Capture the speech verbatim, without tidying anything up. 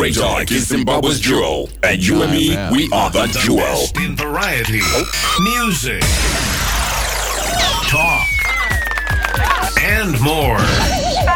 Straight Talk is Zimbabwe's jewel, and you and me, we are the jewel. Best in variety, music, talk, and more.